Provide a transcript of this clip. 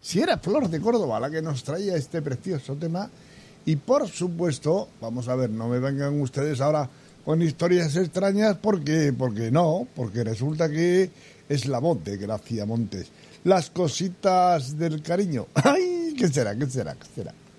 si era Flor de Córdoba la que nos traía este precioso tema. Y por supuesto, vamos a ver, no me vengan ustedes ahora con historias extrañas porque resulta que es la voz de Gracia Montes. Las cositas del cariño. ¡Ay! ¿Qué será?